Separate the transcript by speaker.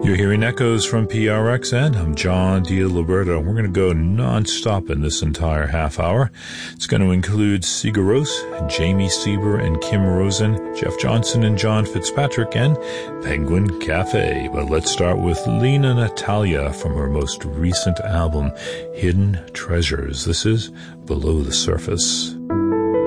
Speaker 1: You're hearing echoes from PRXN. I'm John DiLiberto. We're going to go non-stop in this entire half hour. It's going to include Sigur Rós, Jamie Sieber and Kim Rosen, Jeff Johnson and John Fitzpatrick, and Penguin Cafe. But let's start with Lena Natalia from her most recent album, Hidden Treasures. This is Below the Surface.